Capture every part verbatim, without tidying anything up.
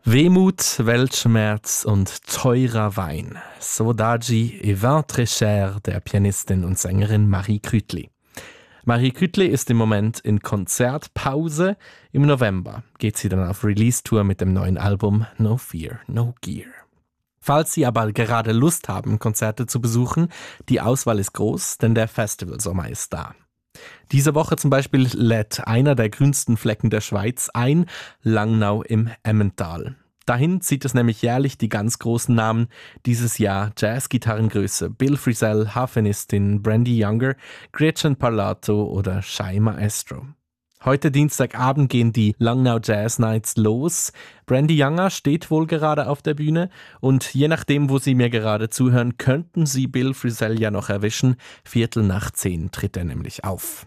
Wehmut, Weltschmerz und teurer Wein. Saudade et vin très cher der Pianistin und Sängerin Marie Krütli. Marie Krütli ist im Moment in Konzertpause. Im November geht sie dann auf Release-Tour mit dem neuen Album No Fear, No Gear. Falls Sie aber gerade Lust haben, Konzerte zu besuchen, die Auswahl ist groß, denn der Festivalsommer ist da. Diese Woche zum Beispiel lädt einer der grünsten Flecken der Schweiz ein, Langnau im Emmental. Dahin zieht es nämlich jährlich die ganz großen Namen. Dieses Jahr Jazzgitarrengröße Bill Frisell, Harfenistin Brandy Younger, Gretchen Parlato oder Shai Maestro. Heute Dienstagabend gehen die Langnau Jazz Nights los. Brandy Younger steht wohl gerade auf der Bühne und je nachdem, wo Sie mir gerade zuhören, könnten Sie Bill Frisell ja noch erwischen. Viertel nach zehn tritt er nämlich auf.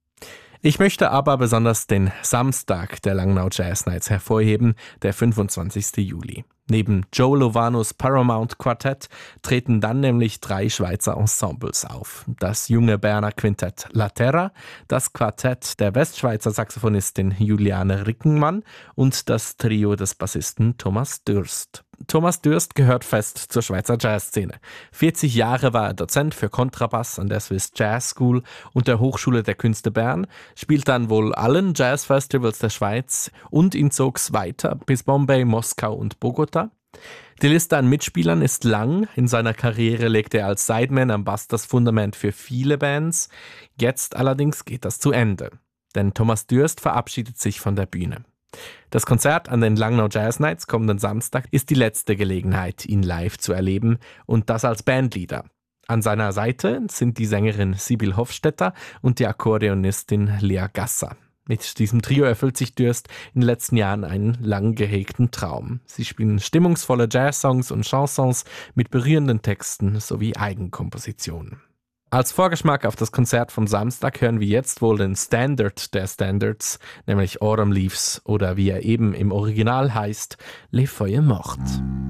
Ich möchte aber besonders den Samstag der Langnau Jazz Nights hervorheben, der fünfundzwanzigsten Juli. Neben Joe Lovanos Paramount Quartett treten dann nämlich drei Schweizer Ensembles auf. Das junge Berner Quintett La Terra, das Quartett der Westschweizer Saxophonistin Juliane Rickenmann und das Trio des Bassisten Thomas Dürst. Thomas Dürst gehört fest zur Schweizer Jazzszene. vierzig Jahre war er Dozent für Kontrabass an der Swiss Jazz School und der Hochschule der Künste Bern, spielt dann wohl allen Jazzfestivals der Schweiz und ihn zog's weiter bis Bombay, Moskau und Bogota. Die Liste an Mitspielern ist lang. In seiner Karriere legte er als Sideman am Bass das Fundament für viele Bands. Jetzt allerdings geht das zu Ende, denn Thomas Dürst verabschiedet sich von der Bühne. Das Konzert an den Langnau Jazz Nights kommenden Samstag ist die letzte Gelegenheit, ihn live zu erleben und das als Bandleader. An seiner Seite sind die Sängerin Sibyl Hofstetter und die Akkordeonistin Lea Gasser. Mit diesem Trio erfüllt sich Dürst in den letzten Jahren einen lang gehegten Traum. Sie spielen stimmungsvolle Jazzsongs und Chansons mit berührenden Texten sowie Eigenkompositionen. Als Vorgeschmack auf das Konzert vom Samstag hören wir jetzt wohl den Standard der Standards, nämlich Autumn Leaves oder wie er eben im Original heißt, Les Feuilles Mortes.